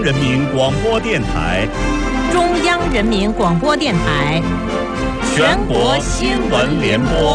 人民广播电台、 中央人民广播电台、 全国新闻联播。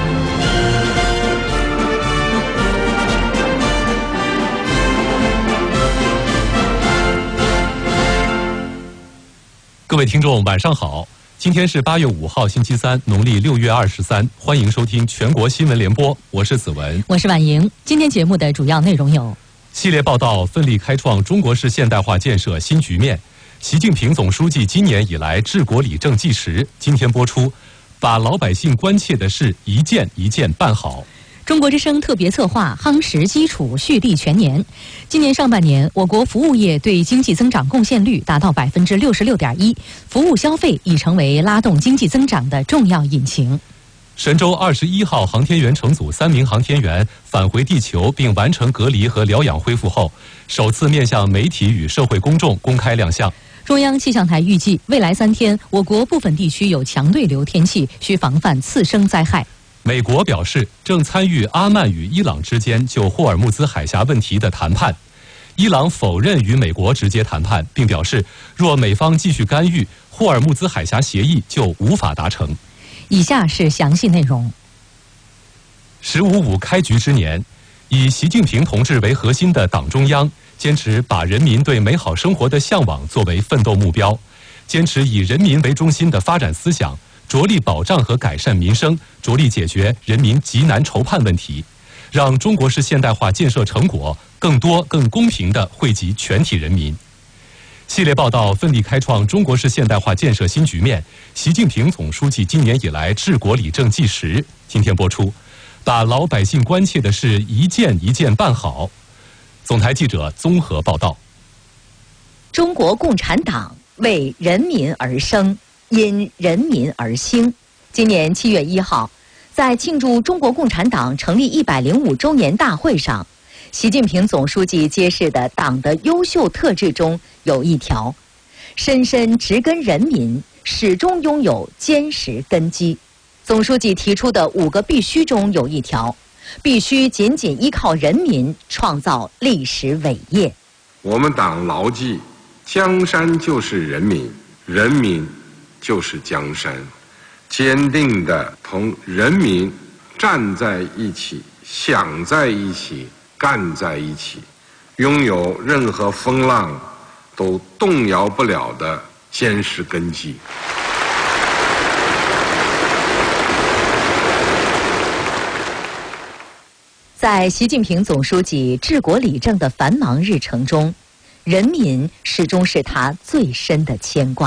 各位听众，晚上好！今天是8月5号，星期三，农历6月23，欢迎收听全国新闻联播，我是子文， 我是婉莹。今天节目的主要内容有： 系列报道奋力开创中国式现代化建设新局面，习近平总书记今年以来治国理政纪实，今天播出，把老百姓关切的事一件一件办好。 中国之声特别策划夯实基础，蓄力全年。今年上半年，我国服务业对经济增长贡献率达到66.1%，服务消费已成为拉动经济增长的重要引擎。 神舟21号航天员乘组3名航天员返回地球并完成隔离和疗养恢复后，首次面向媒体与社会公众公开亮相。 中央气象台预计，未来3天，我国部分地区有强对流天气，需防范次生灾害。 美国表示正参与阿曼与伊朗之间就霍尔木兹海峡问题的谈判，伊朗否认与美国直接谈判，并表示若美方继续干预，霍尔木兹海峡协议就无法达成。 以下是详细内容。 “15.5”开局之年，以习近平同志为核心的党中央坚持把人民对美好生活的向往作为奋斗目标，坚持以人民为中心的发展思想，着力保障和改善民生，着力解决人民急难愁盼问题，让中国式现代化建设成果更多、更公平地惠及全体人民。系列报道奋力开创中国式现代化建设新局面，习近平总书记今年以来治国理政纪实，今天播出，把老百姓关切的事一件一件办好。总台记者综合报道。 中国共产党为人民而生，因人民而兴。今年7月1号，在庆祝中国共产党成立105周年大会上，习近平总书记揭示的党的优秀特质中有一条：深深植根人民，始终拥有坚实根基。总书记提出的5个必须中有一条：必须紧紧依靠人民，创造历史伟业。 我们党牢记，江山就是人民，人民就是江山，坚定地同人民站在一起，想在一起，干在一起，拥有任何风浪都动摇不了的坚实根基。 在习近平总书记治国理政的繁忙日程中，人民始终是他最深的牵挂。